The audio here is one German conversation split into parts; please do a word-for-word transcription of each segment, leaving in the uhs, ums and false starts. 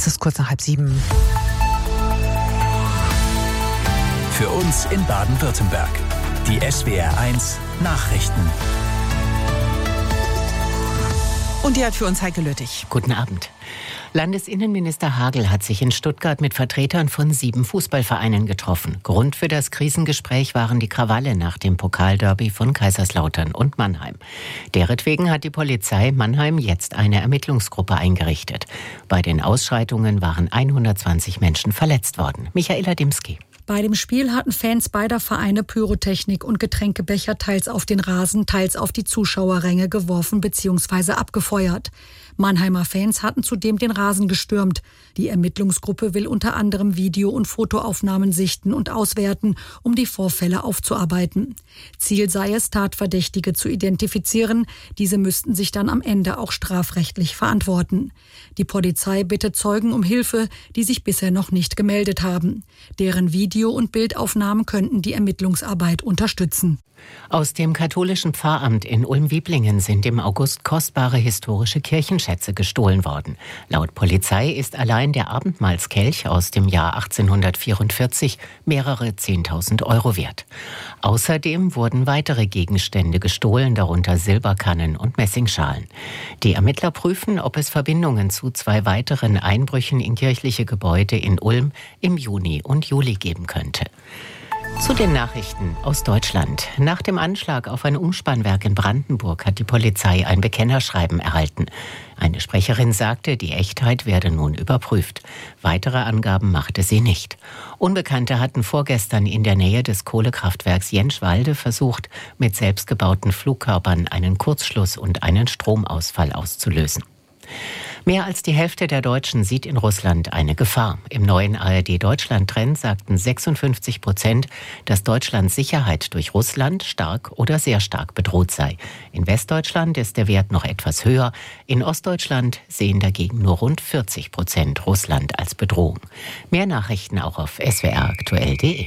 Es ist kurz nach halb sieben. Für uns in Baden-Württemberg. Die S W R eins Nachrichten. Und die hat für uns Heike Lüttich. Guten Abend. Landesinnenminister Hagel hat sich in Stuttgart mit Vertretern von sieben Fußballvereinen getroffen. Grund für das Krisengespräch waren die Krawalle nach dem Pokalderby von Kaiserslautern und Mannheim. Deretwegen hat die Polizei Mannheim jetzt eine Ermittlungsgruppe eingerichtet. Bei den Ausschreitungen waren hundertzwanzig Menschen verletzt worden. Michaela Dimski. Bei dem Spiel hatten Fans beider Vereine Pyrotechnik und Getränkebecher teils auf den Rasen, teils auf die Zuschauerränge geworfen bzw. abgefeuert. Mannheimer Fans hatten zudem den Rasen gestürmt. Die Ermittlungsgruppe will unter anderem Video- und Fotoaufnahmen sichten und auswerten, um die Vorfälle aufzuarbeiten. Ziel sei es, Tatverdächtige zu identifizieren. Diese müssten sich dann am Ende auch strafrechtlich verantworten. Die Polizei bittet Zeugen um Hilfe, die sich bisher noch nicht gemeldet haben. Deren Video- und Bildaufnahmen könnten die Ermittlungsarbeit unterstützen. Aus dem katholischen Pfarramt in Ulm-Wieblingen sind im August kostbare historische Kirchenschätze gestohlen worden. Laut Polizei ist allein der Abendmahlskelch aus dem Jahr achtzehnhundertvierundvierzig mehrere zehntausend Euro wert. Außerdem wurden weitere Gegenstände gestohlen, darunter Silberkannen und Messingschalen. Die Ermittler prüfen, ob es Verbindungen zu zwei weiteren Einbrüchen in kirchliche Gebäude in Ulm im Juni und Juli geben könnte. Zu den Nachrichten aus Deutschland. Nach dem Anschlag auf ein Umspannwerk in Brandenburg hat die Polizei ein Bekennerschreiben erhalten. Eine Sprecherin sagte, die Echtheit werde nun überprüft. Weitere Angaben machte sie nicht. Unbekannte hatten vorgestern in der Nähe des Kohlekraftwerks Jenschwalde versucht, mit selbstgebauten Flugkörpern einen Kurzschluss und einen Stromausfall auszulösen. Mehr als die Hälfte der Deutschen sieht in Russland eine Gefahr. Im neuen A R D-Deutschland-Trend sagten sechsundfünfzig Prozent, dass Deutschlands Sicherheit durch Russland stark oder sehr stark bedroht sei. In Westdeutschland ist der Wert noch etwas höher. In Ostdeutschland sehen dagegen nur rund vierzig Prozent Russland als Bedrohung. Mehr Nachrichten auch auf s w r aktuell punkt d e.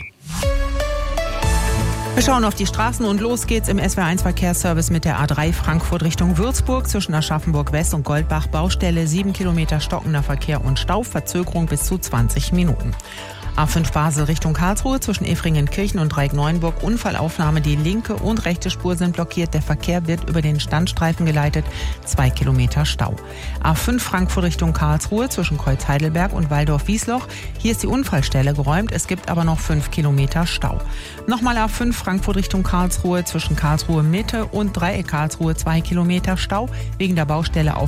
Wir schauen auf die Straßen und los geht's im S W R eins Verkehrsservice mit der A drei Frankfurt Richtung Würzburg zwischen Aschaffenburg West und Goldbach. Baustelle, sieben Kilometer stockender Verkehr und Stau, Verzögerung bis zu zwanzig Minuten. A fünf Basel Richtung Karlsruhe zwischen Efringen-Kirchen und Dreieck-Neuenburg. Unfallaufnahme, die linke und rechte Spur sind blockiert. Der Verkehr wird über den Standstreifen geleitet. Zwei Kilometer Stau. A fünf Frankfurt Richtung Karlsruhe zwischen Kreuz-Heidelberg und Waldorf-Wiesloch. Hier ist die Unfallstelle geräumt. Es gibt aber noch fünf Kilometer Stau. Nochmal A fünf Frankfurt Richtung Karlsruhe zwischen Karlsruhe Mitte und Dreieck Karlsruhe. Zwei Kilometer Stau wegen der Baustelle auf